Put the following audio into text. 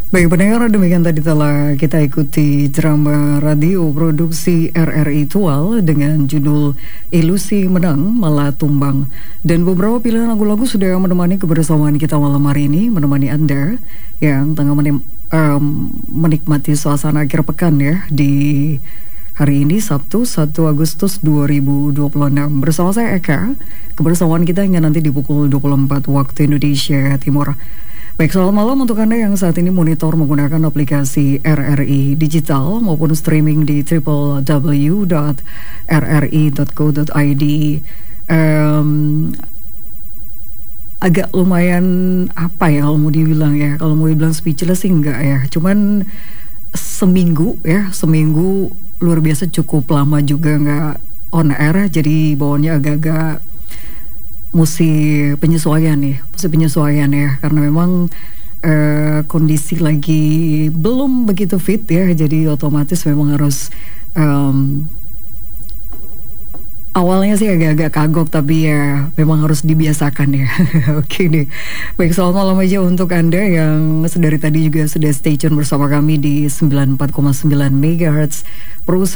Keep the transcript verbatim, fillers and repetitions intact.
Baik pendengar, demikian tadi telah kita ikuti drama radio produksi R R I Tual dengan judul Ilusi Menang Malah Tumbang. Dan beberapa pilihan lagu-lagu sudah menemani kebersamaan kita malam hari ini, menemani Anda yang tengah menim, um, menikmati suasana akhir pekan ya di hari ini Sabtu satu Agustus dua ribu dua puluh enam. Bersama saya Eka, kebersamaan kita hingga nanti di pukul dua puluh empat waktu Indonesia Timur. Baik, selamat malam untuk Anda yang saat ini monitor menggunakan aplikasi R R I Digital maupun streaming di w w w dot r r i dot co dot i d. Um, agak lumayan apa ya kalau mau dibilang ya, kalau mau dibilang speechless sih enggak ya. Cuman seminggu ya, seminggu luar biasa cukup lama juga nggak on air, jadi bawaannya agak-agak mesti penyesuaian nih, mesti penyesuaian ya, karena memang uh, kondisi lagi belum begitu fit ya, jadi otomatis memang harus um, awalnya sih agak-agak kagok, tapi ya memang harus dibiasakan ya. Oke deh. Baik, selamat malam aja untuk Anda yang sedari tadi juga sudah stay tune bersama kami di sembilan puluh empat koma sembilan megahertz.